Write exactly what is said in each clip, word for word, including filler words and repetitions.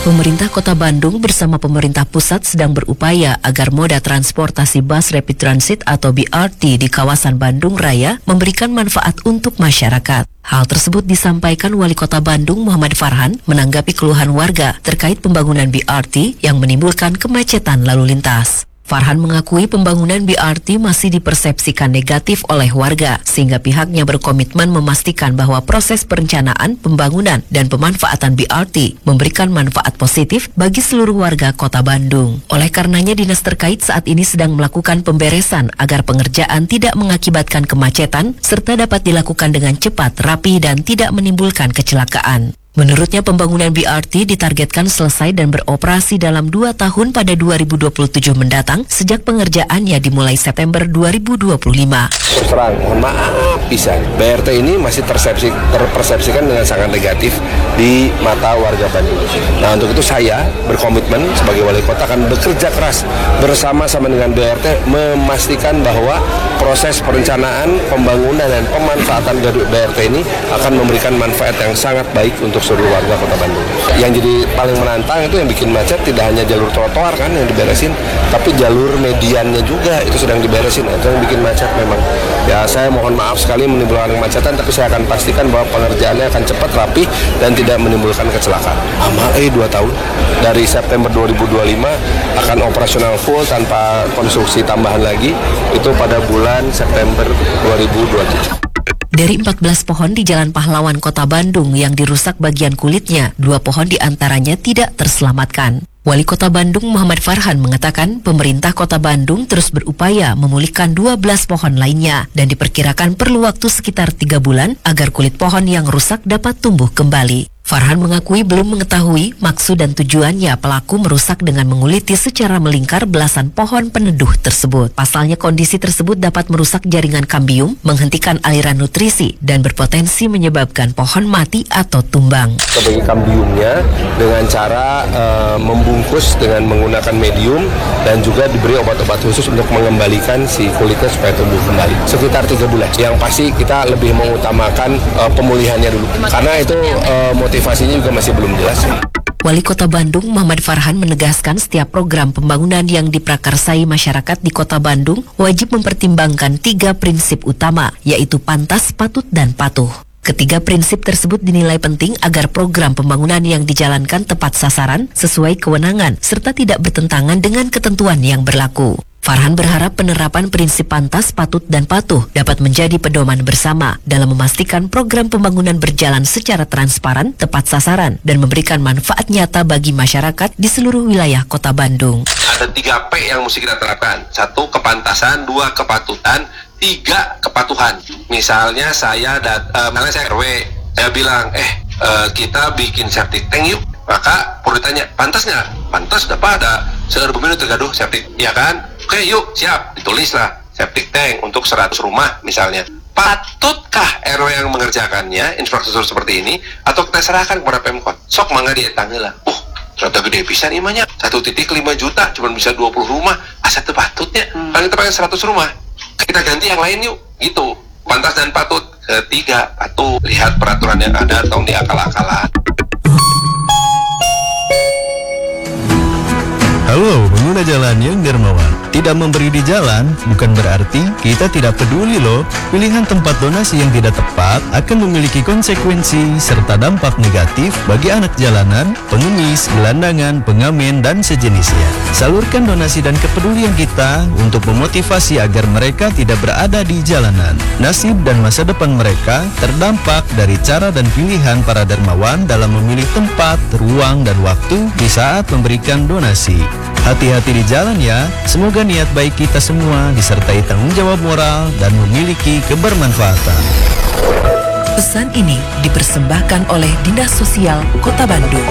Pemerintah Kota Bandung bersama pemerintah pusat sedang berupaya agar moda transportasi bus rapid transit atau B R T di kawasan Bandung Raya memberikan manfaat untuk masyarakat. Hal tersebut disampaikan Wali Kota Bandung Muhammad Farhan menanggapi keluhan warga terkait pembangunan B R T yang menimbulkan kemacetan lalu lintas. Farhan mengakui pembangunan B R T masih dipersepsikan negatif oleh warga, sehingga pihaknya berkomitmen memastikan bahwa proses perencanaan, pembangunan, dan pemanfaatan B R T memberikan manfaat positif bagi seluruh warga Kota Bandung. Oleh karenanya, dinas terkait saat ini sedang melakukan pemberesan agar pengerjaan tidak mengakibatkan kemacetan, serta dapat dilakukan dengan cepat, rapi, dan tidak menimbulkan kecelakaan. Menurutnya, pembangunan B R T ditargetkan selesai dan beroperasi dalam dua tahun pada dua ribu dua puluh tujuh mendatang sejak pengerjaannya dimulai September dua ribu dua puluh lima. Terus terang, mohon maaf bisa, B R T ini masih tersepsi, terpersepsikan dengan sangat negatif di mata warga Bandung. Nah, untuk itu saya berkomitmen sebagai wali kota akan bekerja keras bersama-sama dengan B R T memastikan bahwa proses perencanaan, pembangunan, dan pemanfaatan dari B R T ini akan memberikan manfaat yang sangat baik untuk seluruh warga Kota Bandung. Yang jadi paling menantang itu yang bikin macet tidak hanya jalur trotoar kan yang diberesin, tapi jalur mediannya juga itu sedang diberesin. Itu yang bikin macet memang. Ya, saya mohon maaf sekali menimbulkan kemacetan, tapi saya akan pastikan bahwa pengerjaannya akan cepat, rapi, dan tidak menimbulkan kecelakaan. Lama eh dua tahun. Dari September dua ribu dua puluh lima akan operasional full tanpa konstruksi tambahan lagi, itu pada bulan September dua ribu dua puluh tujuh. Dari empat belas pohon di Jalan Pahlawan Kota Bandung yang dirusak bagian kulitnya, dua pohon diantaranya tidak terselamatkan. Wali Kota Bandung Muhammad Farhan mengatakan pemerintah Kota Bandung terus berupaya memulihkan dua belas pohon lainnya dan diperkirakan perlu waktu sekitar tiga bulan agar kulit pohon yang rusak dapat tumbuh kembali. Farhan mengakui belum mengetahui maksud dan tujuannya pelaku merusak dengan menguliti secara melingkar belasan pohon peneduh tersebut. Pasalnya kondisi tersebut dapat merusak jaringan kambium, menghentikan aliran nutrisi, dan berpotensi menyebabkan pohon mati atau tumbang. Sebagai kambiumnya dengan cara e, membungkus dengan menggunakan medium dan juga diberi obat-obat khusus untuk mengembalikan si kulitnya supaya tumbuh kembali. Sekitar tiga bulan. Yang pasti kita lebih mengutamakan e, pemulihannya dulu. Karena itu e, motivasi Motivasinya juga masih belum jelas. Wali Kota Bandung Muhammad Farhan menegaskan setiap program pembangunan yang diprakarsai masyarakat di Kota Bandung wajib mempertimbangkan tiga prinsip utama, yaitu pantas, patut, dan patuh. Ketiga prinsip tersebut dinilai penting agar program pembangunan yang dijalankan tepat sasaran, sesuai kewenangan, serta tidak bertentangan dengan ketentuan yang berlaku. Farhan berharap penerapan prinsip pantas, patut, dan patuh dapat menjadi pedoman bersama dalam memastikan program pembangunan berjalan secara transparan, tepat sasaran, dan memberikan manfaat nyata bagi masyarakat di seluruh wilayah Kota Bandung. Ada tiga P yang mesti kita terapkan. Satu, kepantasan. Dua, kepatutan. Tiga, kepatuhan. Misalnya saya, dat, uh, misalnya saya R W, saya bilang, eh uh, kita bikin septic tank yuk. Maka perlu ditanya, pantas nggak? Pantas, udah pada seluruh pemilu tergaduh septic, ya kan? Oke, yuk, siap. Ditulislah septic tank untuk seratus rumah misalnya. Patutkah R W yang mengerjakannya, infrastruktur seperti ini, atau kita serahkan kepada Pemkot? Sok mangga dia tanggal lah. Uh, ternyata gede pisan imanya. satu titik lima juta, cuma bisa dua puluh rumah. Asa itu patutnya. Hmm. Kalau kita pakai seratus rumah, kita ganti yang lain yuk. Gitu. Pantas dan patut. Ketiga, patuh. Lihat peraturan yang ada atau di akal-akalan. Halo pengguna jalan yang dermawan. Tidak memberi di jalan bukan berarti kita tidak peduli loh. Pilihan tempat donasi yang tidak tepat akan memiliki konsekuensi serta dampak negatif bagi anak jalanan, pengemis, gelandangan, pengamen, dan sejenisnya. Salurkan donasi dan kepedulian kita untuk memotivasi agar mereka tidak berada di jalanan. Nasib dan masa depan mereka terdampak dari cara dan pilihan para dermawan dalam memilih tempat, ruang, dan waktu di saat memberikan donasi. Hati-hati di jalan ya, semoga niat baik kita semua disertai tanggung jawab moral dan memiliki kebermanfaatan. Pesan ini dipersembahkan oleh Dinas Sosial Kota Bandung.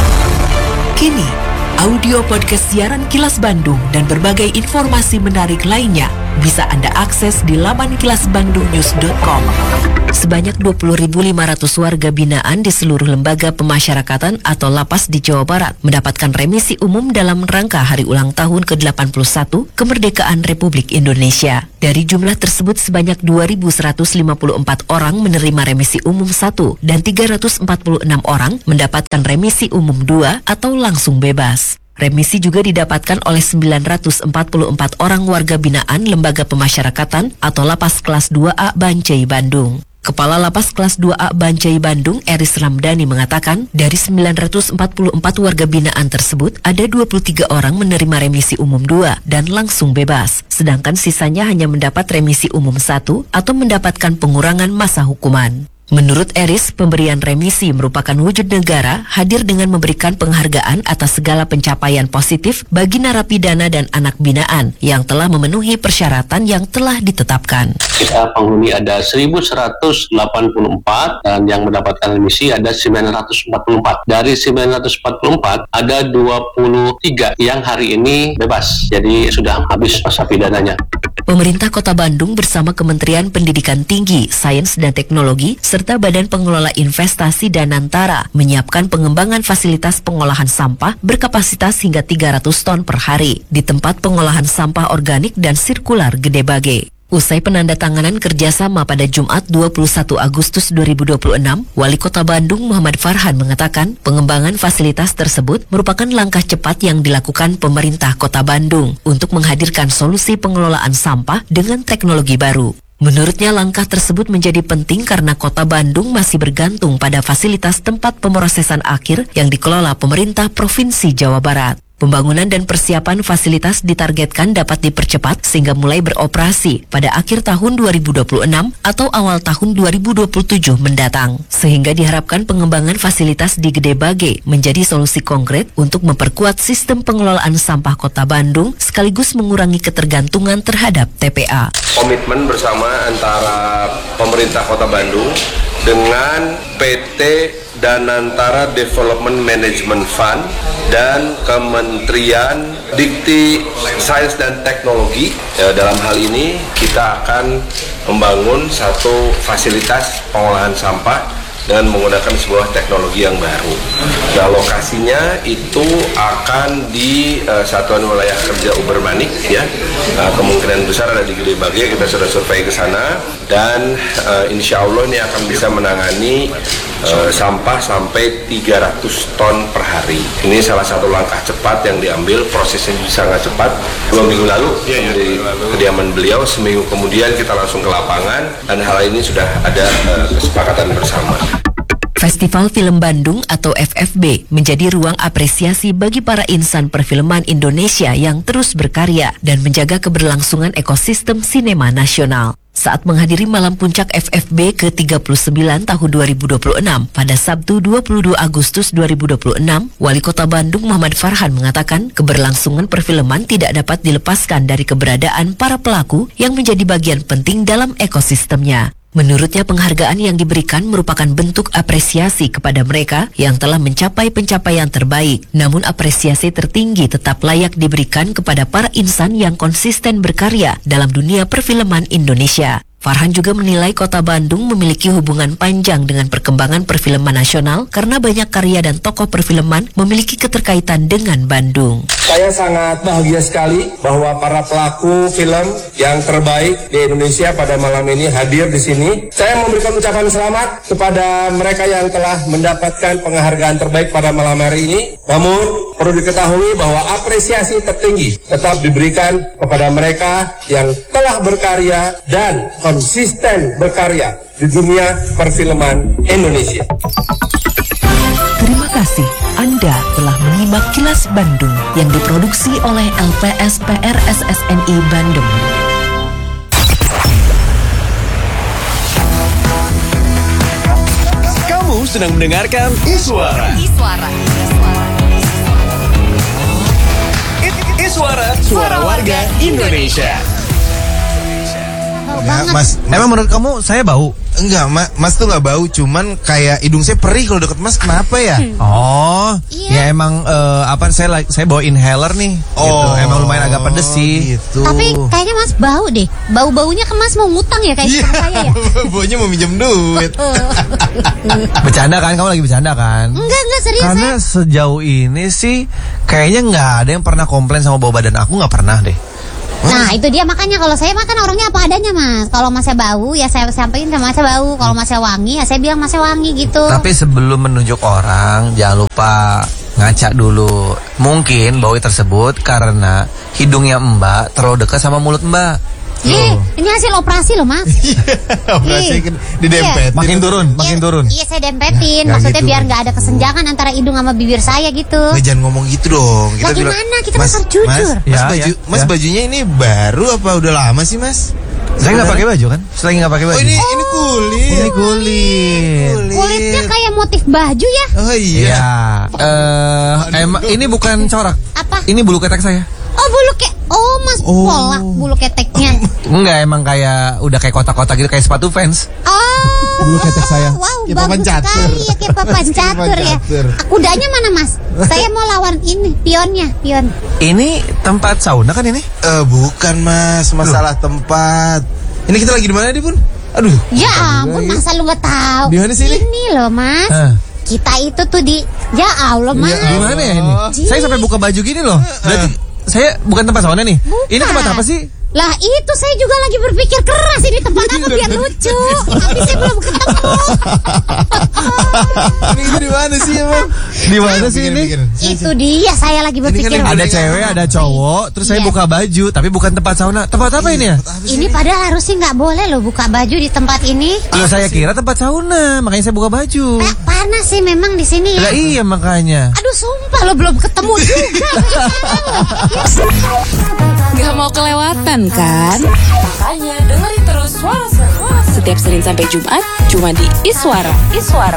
Kini, audio podcast siaran Kilas Bandung dan berbagai informasi menarik lainnya Bisa Anda akses di laman kilas bandung news dot com. Sebanyak dua puluh ribu lima ratus warga binaan di seluruh lembaga pemasyarakatan atau lapas di Jawa Barat mendapatkan remisi umum dalam rangka hari ulang tahun ke delapan puluh satu kemerdekaan Republik Indonesia. Dari jumlah tersebut sebanyak dua ribu seratus lima puluh empat orang menerima remisi umum satu dan tiga ratus empat puluh enam orang mendapatkan remisi umum dua atau langsung bebas. Remisi juga didapatkan oleh sembilan ratus empat puluh empat orang warga binaan lembaga pemasyarakatan atau Lapas Kelas dua A Bancai Bandung. Kepala Lapas Kelas dua A Bancai Bandung, Eris Ramdhani mengatakan, dari sembilan ratus empat puluh empat warga binaan tersebut, ada dua puluh tiga orang menerima remisi umum dua dan langsung bebas, sedangkan sisanya hanya mendapat remisi umum satu atau mendapatkan pengurangan masa hukuman. Menurut Eris, pemberian remisi merupakan wujud negara hadir dengan memberikan penghargaan atas segala pencapaian positif bagi narapidana dan anak binaan yang telah memenuhi persyaratan yang telah ditetapkan. Kita penghuni ada seribu seratus delapan puluh empat dan yang mendapatkan remisi ada sembilan ratus empat puluh empat. Dari sembilan ratus empat puluh empat ada dua puluh tiga yang hari ini bebas, jadi sudah habis masa pidananya. Pemerintah Kota Bandung bersama Kementerian Pendidikan Tinggi, Sains dan Teknologi serta Badan Pengelola Investasi Danantara menyiapkan pengembangan fasilitas pengolahan sampah berkapasitas hingga tiga ratus ton per hari di tempat pengolahan sampah organik dan sirkular Gede Bage. Usai penandatanganan kerjasama pada Jumat dua puluh satu Agustus dua ribu dua puluh enam, Wali Kota Bandung Muhammad Farhan mengatakan pengembangan fasilitas tersebut merupakan langkah cepat yang dilakukan pemerintah Kota Bandung untuk menghadirkan solusi pengelolaan sampah dengan teknologi baru. Menurutnya langkah tersebut menjadi penting karena Kota Bandung masih bergantung pada fasilitas tempat pemrosesan akhir yang dikelola pemerintah Provinsi Jawa Barat. Pembangunan dan persiapan fasilitas ditargetkan dapat dipercepat sehingga mulai beroperasi pada akhir tahun dua ribu dua puluh enam atau awal tahun dua ribu dua puluh tujuh mendatang. Sehingga diharapkan pengembangan fasilitas di Gede Bage menjadi solusi konkret untuk memperkuat sistem pengelolaan sampah Kota Bandung sekaligus mengurangi ketergantungan terhadap T P A. Komitmen bersama antara pemerintah Kota Bandung dengan P T Danantara Development Management Fund dan Kementerian Dikti Sains dan Teknologi. Ya, dalam hal ini kita akan membangun satu fasilitas pengolahan sampah dengan menggunakan sebuah teknologi yang baru. Nah, lokasinya itu akan di uh, Satuan Wilayah Kerja Ubermanik, ya. Nah, kemungkinan besar ada di Gede Bage, kita sudah survei ke sana dan uh, insya Allah ini akan bisa menangani uh, sampah sampai tiga ratus ton per hari. Ini salah satu langkah cepat yang diambil, prosesnya sangat cepat. Dua minggu lalu ya, ya, di kediaman beliau, seminggu kemudian kita langsung ke lapangan dan hal ini sudah ada uh, kesepakatan bersama. Festival Film Bandung atau F F B menjadi ruang apresiasi bagi para insan perfilman Indonesia yang terus berkarya dan menjaga keberlangsungan ekosistem sinema nasional. Saat menghadiri malam puncak F F B ke tiga puluh sembilan tahun dua ribu dua puluh enam pada Sabtu dua puluh dua Agustus dua ribu dua puluh enam, Wali Kota Bandung Muhammad Farhan mengatakan keberlangsungan perfilman tidak dapat dilepaskan dari keberadaan para pelaku yang menjadi bagian penting dalam ekosistemnya. Menurutnya penghargaan yang diberikan merupakan bentuk apresiasi kepada mereka yang telah mencapai pencapaian terbaik. Namun apresiasi tertinggi tetap layak diberikan kepada para insan yang konsisten berkarya dalam dunia perfilman Indonesia. Farhan juga menilai Kota Bandung memiliki hubungan panjang dengan perkembangan perfilman nasional karena banyak karya dan tokoh perfilman memiliki keterkaitan dengan Bandung. Saya sangat bahagia sekali bahwa para pelaku film yang terbaik di Indonesia pada malam ini hadir di sini. Saya memberikan ucapan selamat kepada mereka yang telah mendapatkan penghargaan terbaik pada malam hari ini. Namun perlu diketahui bahwa apresiasi tertinggi tetap diberikan kepada mereka yang telah berkarya dan konsisten berkarya di dunia perfilman Indonesia. Terima kasih Anda telah menyimak Kilas Bandung yang diproduksi oleh L P S P R S S N I Bandung. Kamu sedang mendengarkan Iswara. Iswara. Iswara, suara warga Indonesia. Ya, Mas, emang menurut kamu saya bau? Enggak, ma- Mas tuh nggak bau, cuman kayak hidung saya perih kalau deket Mas. Kenapa ya? Oh, Iya. ya emang eh, apa saya like- saya bawa inhaler nih. Gitu. Emang lumayan agak pedes sih. Gitu. Tapi kayaknya Mas bau deh. Bau-baunya ke Mas mau ngutang ya kayak Iya, teman saya ya. baunya mau minjem duit. Bercanda kan? Kamu lagi bercanda kan? Enggak, enggak serius Karena saya. sejauh ini sih kayaknya nggak ada yang pernah komplain sama bau badan aku, nggak pernah deh. Nah itu dia makanya kalau saya makan orangnya apa adanya Mas. Kalau Masnya bau ya saya sampaikan sama Masnya bau. Kalau Masnya wangi ya saya bilang Masnya wangi gitu. Tapi sebelum menunjuk orang, jangan lupa ngaca dulu. Mungkin bau tersebut karena hidungnya Mbak terlalu dekat sama mulut Mbak. Ih, ini hasil operasi loh Mas. Operasi Ih. didempet. Makin turun, makin Iya, turun. Iya saya dempetin. Nggak Maksudnya gitu. biar nggak ada kesenjangan antara hidung sama bibir saya gitu. Nggak, jangan ngomong gitu dong. Lah gimana? Kita kan harus jujur. Mas, mas, Ya, baju, ya, mas ya. bajunya ini baru apa udah lama sih Mas? Saya nggak pakai baju kan? Selagi nggak pakai Oh baju. ini ini kulit. Ini kulit. Kulitnya kayak motif baju ya. Oh iya. Iya. Eh, emang ini bukan corak. Apa? Ini bulu ketek saya. Oh bulu ke Oh Mas Oh. polak bulu keteknya. Enggak, emang kayak udah kayak kotak-kotak gitu, kayak sepatu fans. Oh. Bulu ketek saya. Wow, Kayak bagus papan catur. sekali ya kayak papan catur ya. catur. Kudanya mana Mas? Saya mau lawan ini pionnya, pion. Ini tempat sauna kan ini? Eh bukan Mas, masalah tempat. Ini kita lagi di mana nih Bun? Aduh. Ya ampun, masa lu nggak tahu? Di mana sih ini? Ini loh Mas. Hah. Kita itu tuh di Ya Allah Mas. Di mana ya ini? Ji. Saya sampai buka baju gini loh. Berarti saya bukan tempat sauna nih. Bukan. Ini tempat apa sih? Lah itu saya juga lagi berpikir keras ini tempat apa biar lucu. Tapi saya belum ketemu. Ini kita di mana sih emang? Di mana sih ini? Itu dia saya lagi berpikir. yang Ada cewek, ada cowok, terus saya Iya. buka baju, tapi bukan tempat sauna. Tempat apa ini ya? Ini padahal harusnya nggak boleh loh buka baju di tempat ini. Loh, saya kira tempat sauna, makanya saya buka baju. Eh, panas sih memang di sini ya. Lah iya makanya. Aduh sumpah lo belum ketemu juga. Gak mau kelewatan kan? Makanya dengerin terus Suara Seru. Setiap Senin sampai Jumat cuma di Iswara. Iswara.